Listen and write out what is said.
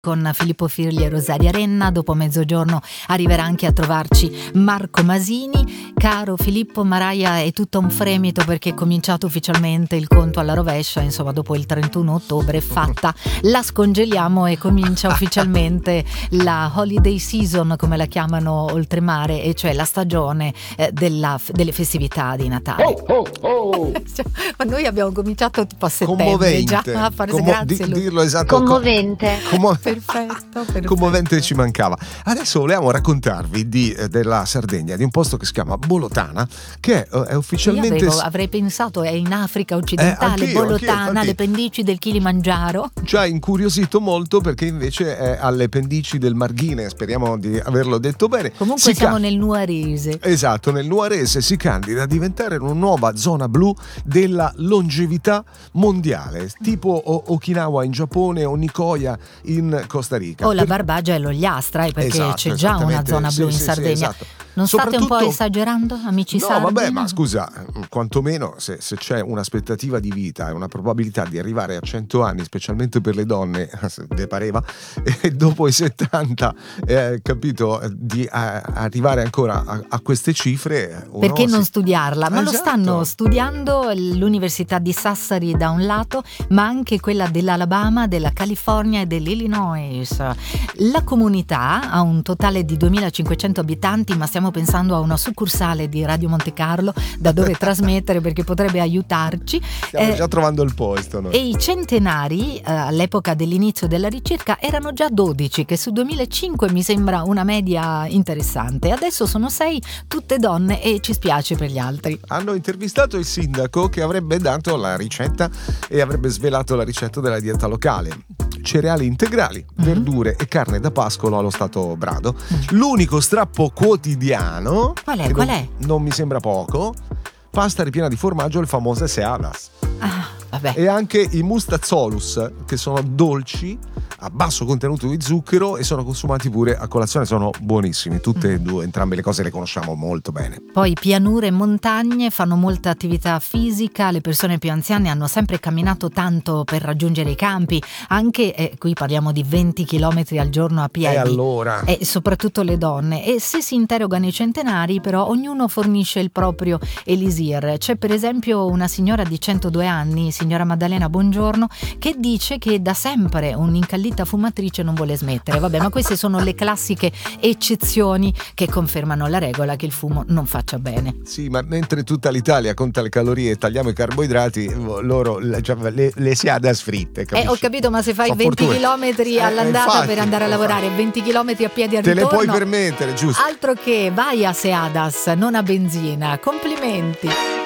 con Filippo Firli e Rosaria Renna. Dopo mezzogiorno arriverà anche a trovarci Marco Masini. Caro Filippo, Maraia è tutto un fremito perché è cominciato ufficialmente il conto alla rovescia, insomma dopo il 31 ottobre è fatta, la scongeliamo e comincia ufficialmente la holiday season, come la chiamano oltremare, e cioè la stagione delle festività di Natale. Ma noi abbiamo cominciato tipo a settembre già a fare grazie dirlo esatto. Commovente. Perfetto. Commovente ci mancava. Adesso volevamo raccontarvi della Sardegna, di un posto che si chiama Bolotana, che è ufficialmente... Io avrei pensato è in Africa occidentale, Bolotana, le pendici del Kilimangiaro. Ci ha incuriosito molto perché invece è alle pendici del Marghine, speriamo di averlo detto bene. Comunque siamo nel Nuarese. Esatto, nel Nuarese si candida a diventare una nuova zona blu della longevità mondiale, tipo Okinawa in Giappone o Nicoya in Costa Rica. O la Barbagia e l'Ogliastra, perché c'è già una zona blu in Sardegna. Esatto. Non state un po' esagerando, amici sardi? No, vabbè, ma scusa, quantomeno se c'è un'aspettativa di vita e una probabilità di arrivare a 100 anni, specialmente per le donne, se ne pareva, e dopo i 70, capito, di arrivare ancora a queste cifre. Perché non studiarla? Ma esatto. Lo stanno studiando l'Università di Sassari da un lato, ma anche quella dell'Alabama, della California e dell'Illinois. La comunità ha un totale di 2500 abitanti, ma stiamo pensando a una succursale di Radio Monte Carlo da dove trasmettere, perché potrebbe aiutarci. Stiamo già trovando il posto, no? E i centenari all'epoca dell'inizio della ricerca erano già 12, che su 2005 mi sembra una media interessante. Adesso sono 6, tutte donne, e ci spiace per gli altri. Hanno intervistato il sindaco che avrebbe dato la ricetta e avrebbe svelato la ricetta della dieta locale. Cereali integrali, verdure e carne da pascolo allo stato brado. L'unico strappo quotidiano, qual è? Non mi sembra poco, pasta ripiena di formaggio, il famoso seadas. Vabbè. E anche i mustazzolus, che sono dolci a basso contenuto di zucchero e sono consumati pure a colazione, sono buonissimi, tutte e due, entrambe le cose le conosciamo molto bene. Poi pianure e montagne, fanno molta attività fisica, le persone più anziane hanno sempre camminato tanto per raggiungere i campi, anche qui parliamo di 20 km al giorno a piedi. E allora? E soprattutto le donne. E se si interrogano i centenari, però ognuno fornisce il proprio elisir. C'è per esempio una signora di 102 anni, signora Maddalena Buongiorno, che dice che da sempre un'incallita fumatrice non vuole smettere. Vabbè, ma queste sono le classiche eccezioni che confermano la regola che il fumo non faccia bene. Sì, ma mentre tutta l'Italia conta le calorie e tagliamo i carboidrati, loro le seadas fritte, capisci? Ho capito, ma se fai 20 km all'andata infatti, per andare a lavorare, 20 km a piedi al ritorno, te le puoi permettere, giusto? Altro che vai a Seadas, non a benzina. Complimenti.